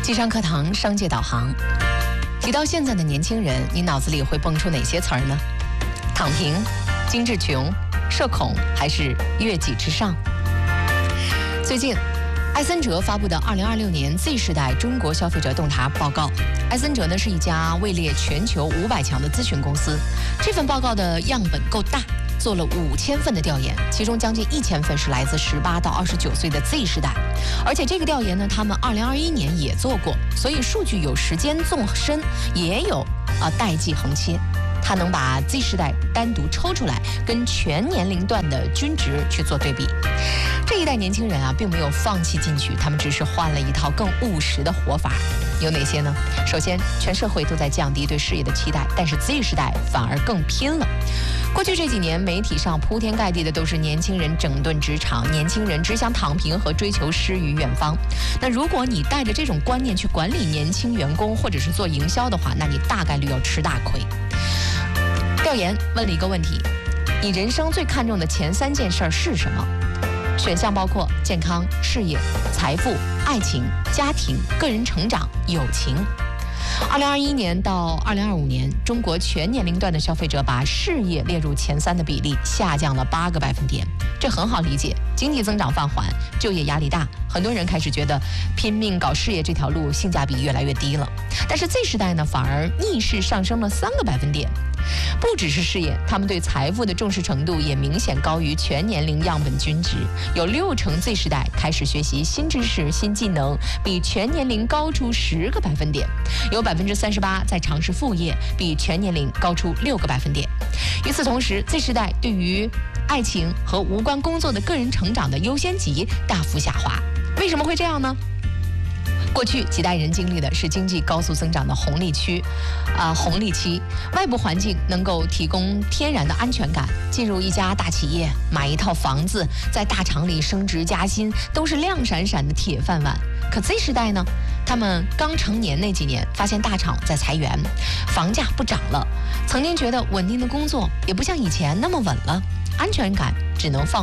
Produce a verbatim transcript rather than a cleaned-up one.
机商课堂商界导航。提到现在的年轻人，你脑子里会蹦出哪些词儿呢？躺平、精致穷、社恐，还是悦己之上？最近，艾森哲发布的二零二六年 Z 世代中国消费者洞察报告。艾森哲呢是一家位列全球五百强的咨询公司。这份报告的样本够大，做了五千份的调研，其中将近一千份是来自十八到二十九岁的 Z 世代。而且这个调研呢，他们二零二一年也做过，所以数据有时间纵深，也有啊代际横切。它能把 Z 世代单独抽出来，跟全年龄段的均值去做对比。这一代年轻人啊，并没有放弃进取，他们只是换了一套更务实的活法。有哪些呢？首先，全社会都在降低对事业的期待，但是 Z 世代反而更拼了。过去这几年，媒体上铺天盖地的都是年轻人整顿职场，年轻人只想躺平和追求诗与远方。那如果你带着这种观念去管理年轻员工，或者是做营销的话，那你大概率要吃大亏。调研问了一个问题：你人生最看重的前三件事是什么？选项包括健康、事业、财富、爱情、家庭、个人成长、友情。二零二一年到二零二五年，中国全年龄段的消费者把事业列入前三的比例下降了八个百分点。这很好理解，经济增长放缓，就业压力大，很多人开始觉得拼命搞事业这条路性价比越来越低了。但是 Z 世代呢，反而逆势上升了三个百分点。不只是事业，他们对财富的重视程度也明显高于全年龄样本均值。有六成 Z 世代开始学习新知识、新技能，比全年龄高出十个百分点。有百分之三十八在尝试副业，比全年龄高出六个百分点。与此同时 ，Z 世代对于爱情和无关工作的个人成长的优先级大幅下滑。为什么会这样呢？过去几代人经历的是经济高速增长的红利区，啊、呃、红利期，外部环境能够提供天然的安全感。进入一家大企业，买一套房子，在大厂里升职加薪，都是亮闪闪的铁饭碗。可 Z 世代呢？他们刚成年那几年，发现大厂在裁员，房价不涨了，曾经觉得稳定的工作也不像以前那么稳了，安全感只能放